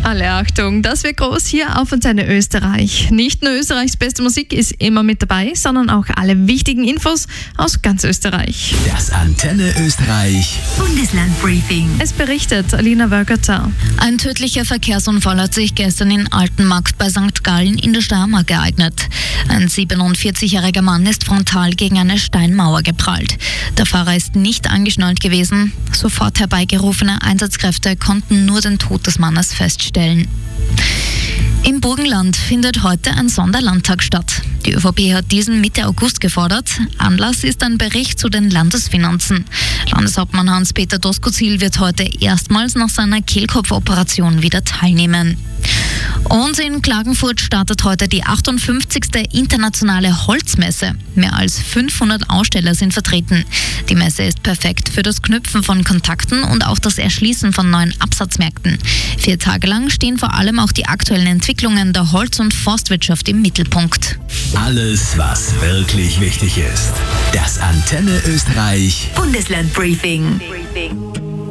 Alle Achtung, das wird groß hier auf Antenne Österreich. Nicht nur Österreichs beste Musik ist immer mit dabei, sondern auch alle wichtigen Infos aus ganz Österreich. Das Antenne Österreich Bundeslandbriefing. Es berichtet Alina Wölkerter. Ein tödlicher Verkehrsunfall hat sich gestern in Altenmarkt bei St. Gallen in der Steiermark ereignet. Ein 47-jähriger Mann ist frontal gegen eine Steinmauer geprallt. Der Fahrer ist nicht angeschnallt gewesen. Sofort herbeigerufene Einsatzkräfte konnten nur den Tod des Mannes feststellen. Im Burgenland findet heute ein Sonderlandtag statt. Die ÖVP hat diesen Mitte August gefordert. Anlass ist ein Bericht zu den Landesfinanzen. Landeshauptmann Hans-Peter Doskozil wird heute erstmals nach seiner Kehlkopfoperation wieder teilnehmen. Und in Klagenfurt startet heute die 58. internationale Holzmesse. Mehr als 500 Aussteller sind vertreten. Die Messe ist perfekt für das Knüpfen von Kontakten und auch das Erschließen von neuen Absatzmärkten. 4 Tage lang stehen vor allem auch die aktuellen Entwicklungen der Holz- und Forstwirtschaft im Mittelpunkt. Alles, was wirklich wichtig ist. Das Antenne Österreich Bundeslandbriefing.